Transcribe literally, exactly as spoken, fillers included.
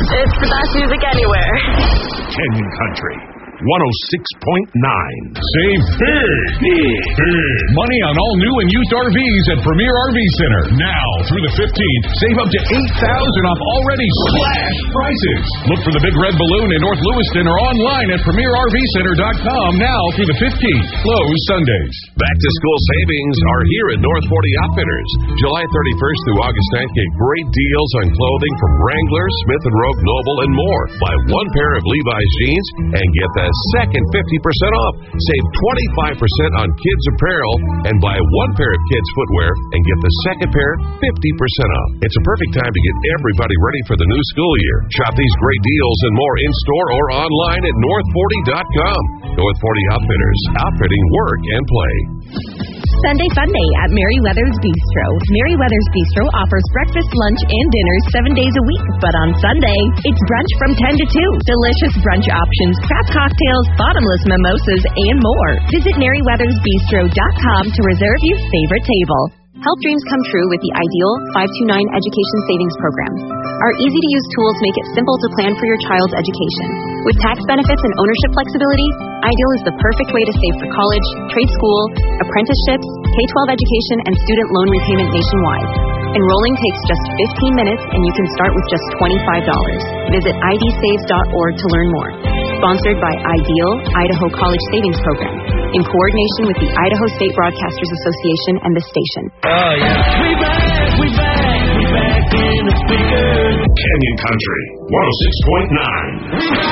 It's the best music anywhere. Canyon Country one oh six point nine. Save big, big, big money on all new and used R Vs at Premier R V Center. Now through the fifteenth, save up to eight thousand dollars off already slash prices. Look for the Big Red Balloon in North Lewiston or online at premier r v center dot com now through the fifteenth. Closed Sundays. Back to school savings are here at North forty Outfitters. July thirty-first through August ninth, get great deals on clothing from Wrangler, Smith and Rogue, Noble, and more. Buy one pair of Levi's jeans and get the second fifty percent off. Save twenty-five percent on kids apparel and buy one pair of kids footwear and get the second pair fifty percent off. It's a perfect time to get everybody ready for the new school year. Shop these great deals and more in-store or online at north forty dot com. North forty Outfitters, outfitting work and play. Sunday Fun Day at Merryweather's Bistro. Merryweather's Bistro offers breakfast, lunch, and dinners seven days a week. But on Sunday, it's brunch from ten to two. Delicious brunch options, craft cocktails, bottomless mimosas, and more. Visit merryweathers bistro dot com to reserve your favorite table. Help dreams come true with the Ideal five two nine Education Savings Program. Our easy-to-use tools make it simple to plan for your child's education. With tax benefits and ownership flexibility, Ideal is the perfect way to save for college, trade school, apprenticeships, K twelve education, and student loan repayment nationwide. Enrolling takes just fifteen minutes, and you can start with just twenty-five dollars. Visit I D saves dot org to learn more. Sponsored by Ideal, Idaho College Savings Program, in coordination with the Idaho State Broadcasters Association and the station. Oh, yeah. We back, we back, we back in the speakers. Canyon Country one oh six point nine.